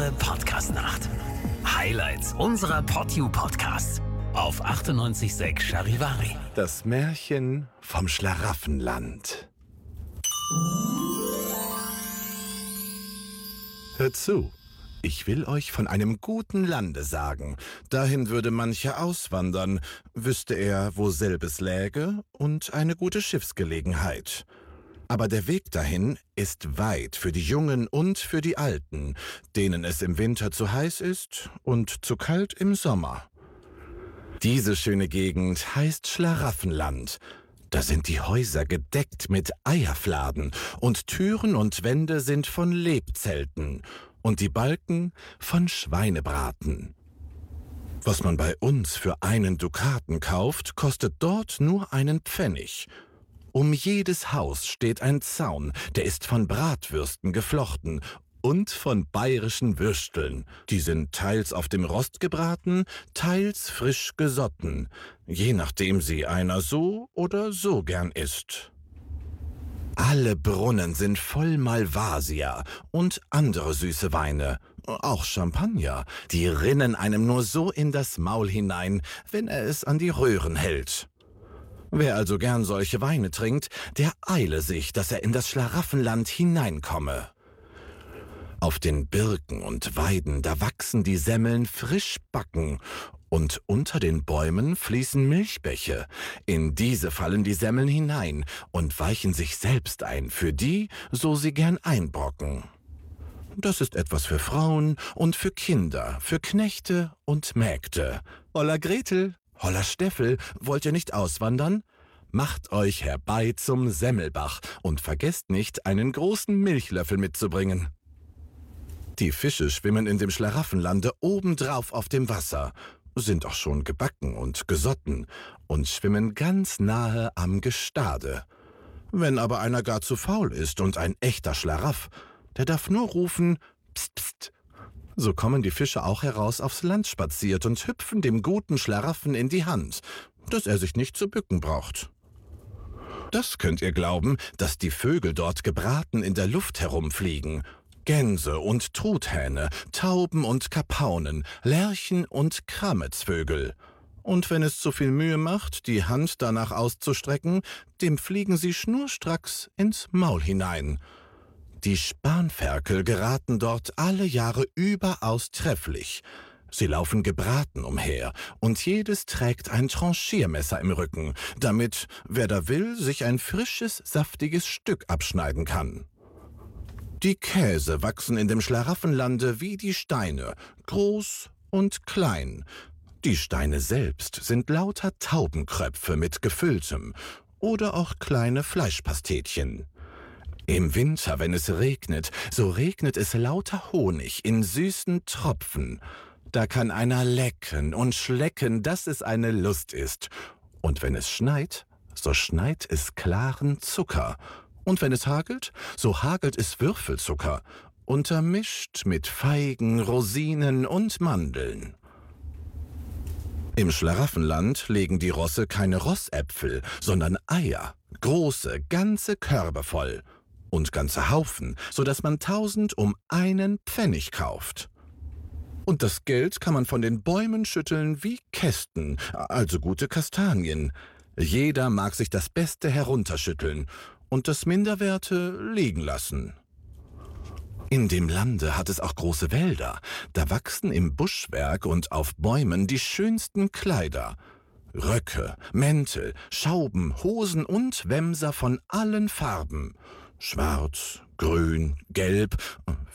eure Podcast-Nacht. Highlights unserer PodU-Podcasts auf 98.6 Charivari. Das Märchen vom Schlaraffenland. Hört zu, ich will euch von einem guten Lande sagen. Dahin würde mancher auswandern, wüsste er, wo selbes läge und eine gute Schiffsgelegenheit. Aber der Weg dahin ist weit für die Jungen und für die Alten, denen es im Winter zu heiß ist und zu kalt im Sommer. Diese schöne Gegend heißt Schlaraffenland. Da sind die Häuser gedeckt mit Eierfladen und Türen und Wände sind von Lebzelten und die Balken von Schweinebraten. Was man bei uns für 1 Dukaten kauft, kostet dort nur einen Pfennig. Um jedes Haus steht ein Zaun, der ist von Bratwürsten geflochten und von bayerischen Würsteln. Die sind teils auf dem Rost gebraten, teils frisch gesotten, je nachdem sie einer so oder so gern isst. Alle Brunnen sind voll Malvasia und andere süße Weine, auch Champagner, die rinnen einem nur so in das Maul hinein, wenn er es an die Röhren hält. Wer also gern solche Weine trinkt, der eile sich, dass er in das Schlaraffenland hineinkomme. Auf den Birken und Weiden, da wachsen die Semmeln frisch backen, und unter den Bäumen fließen Milchbäche. In diese fallen die Semmeln hinein und weichen sich selbst ein, für die, so sie gern einbrocken. Das ist etwas für Frauen und für Kinder, für Knechte und Mägde. Holla Gretel, holla Steffel, wollt ihr nicht auswandern? Macht euch herbei zum Semmelbach und vergesst nicht, einen großen Milchlöffel mitzubringen. Die Fische schwimmen in dem Schlaraffenlande obendrauf auf dem Wasser, sind auch schon gebacken und gesotten und schwimmen ganz nahe am Gestade. Wenn aber einer gar zu faul ist und ein echter Schlaraff, der darf nur rufen, pst, pst. So kommen die Fische auch heraus aufs Land spaziert und hüpfen dem guten Schlaraffen in die Hand, dass er sich nicht zu bücken braucht. Das könnt ihr glauben, dass die Vögel dort gebraten in der Luft herumfliegen. Gänse und Truthähne, Tauben und Kapaunen, Lerchen und Krammetsvögel. Und wenn es zu viel Mühe macht, die Hand danach auszustrecken, dem fliegen sie schnurstracks ins Maul hinein. Die Spanferkel geraten dort alle Jahre überaus trefflich. Sie laufen gebraten umher, und jedes trägt ein Tranchiermesser im Rücken, damit, wer da will, sich ein frisches, saftiges Stück abschneiden kann. Die Käse wachsen in dem Schlaraffenlande wie die Steine, groß und klein. Die Steine selbst sind lauter Taubenkröpfe mit gefülltem oder auch kleine Fleischpastetchen. Im Winter, wenn es regnet, so regnet es lauter Honig in süßen Tropfen. Da kann einer lecken und schlecken, dass es eine Lust ist. Und wenn es schneit, so schneit es klaren Zucker. Und wenn es hagelt, so hagelt es Würfelzucker, untermischt mit Feigen, Rosinen und Mandeln. Im Schlaraffenland legen die Rosse keine Rossäpfel, sondern Eier, große, ganze Körbe voll. Und ganze Haufen, sodass man 1000 um 1 Pfennig kauft. Und das Geld kann man von den Bäumen schütteln wie Kästen, also gute Kastanien. Jeder mag sich das Beste herunterschütteln und das Minderwerte liegen lassen. In dem Lande hat es auch große Wälder. Da wachsen im Buschwerk und auf Bäumen die schönsten Kleider. Röcke, Mäntel, Schauben, Hosen und Wämser von allen Farben. Schwarz, grün, gelb,